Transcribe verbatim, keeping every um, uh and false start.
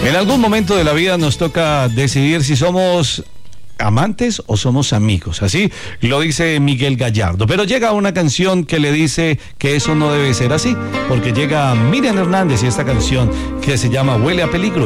En algún momento de la vida nos toca decidir si somos amantes o somos amigos, así lo dice Miguel Gallardo, pero llega una canción que le dice que eso no debe ser así, porque llega Miriam Hernández y esta canción que se llama Huele a Peligro.